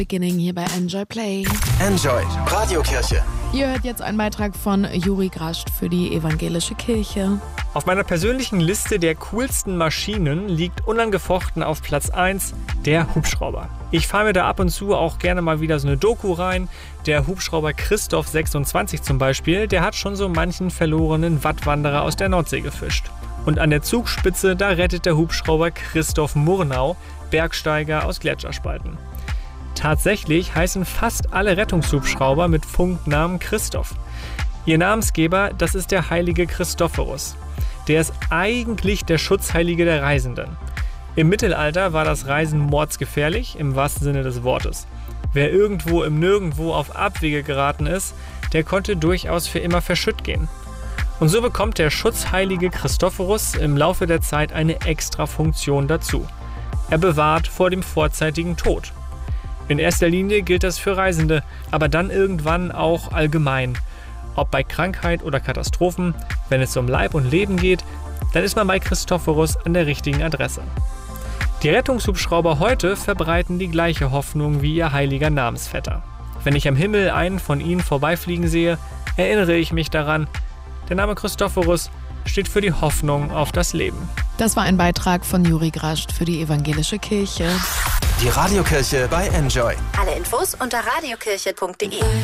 Beginning hier bei Enjoy Play. Enjoy Radiokirche. Ihr hört jetzt einen Beitrag von Juri Grascht für die Evangelische Kirche. Auf meiner persönlichen Liste der coolsten Maschinen liegt unangefochten auf Platz 1 der Hubschrauber. Ich fahre mir da ab und zu auch gerne mal wieder so eine Doku rein. Der Hubschrauber Christoph 26 zum Beispiel, der hat schon so manchen verlorenen Wattwanderer aus der Nordsee gefischt. Und an der Zugspitze, da rettet der Hubschrauber Christoph Murnau Bergsteiger aus Gletscherspalten. Tatsächlich heißen fast alle Rettungshubschrauber mit Funknamen Christoph. Ihr Namensgeber, das ist der heilige Christophorus. Der ist eigentlich der Schutzheilige der Reisenden. Im Mittelalter war das Reisen mordsgefährlich, im wahrsten Sinne des Wortes. Wer irgendwo im Nirgendwo auf Abwege geraten ist, der konnte durchaus für immer verschütt gehen. Und so bekommt der Schutzheilige Christophorus im Laufe der Zeit eine extra Funktion dazu. Er bewahrt vor dem vorzeitigen Tod. In erster Linie gilt das für Reisende, aber dann irgendwann auch allgemein. Ob bei Krankheit oder Katastrophen, wenn es um Leib und Leben geht, dann ist man bei Christophorus an der richtigen Adresse. Die Rettungshubschrauber heute verbreiten die gleiche Hoffnung wie ihr heiliger Namensvetter. Wenn ich am Himmel einen von ihnen vorbeifliegen sehe, erinnere ich mich daran, der Name Christophorus steht für die Hoffnung auf das Leben. Das war ein Beitrag von Juri Grascht für die Evangelische Kirche. Die Radiokirche bei Enjoy. Alle Infos unter radiokirche.de.